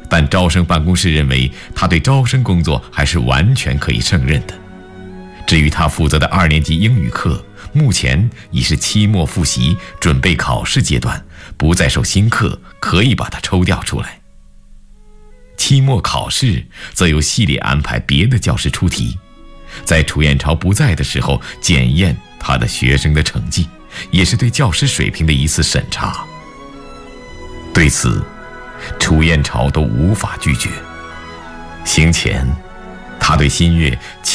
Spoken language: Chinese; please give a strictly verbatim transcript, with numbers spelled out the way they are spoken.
但招生办公室认为他对招生工作还是完全可以胜任的。至于他负责的二年级英语课，目前已是期末复习准备考试阶段，不再受新课，可以把它抽调出来。期末考试则由系里安排别的教师出题，在楚燕朝不在的时候检验他的学生的成绩，也是对教师水平的一次审查。对此，楚燕朝都无法拒绝。行前，他对新月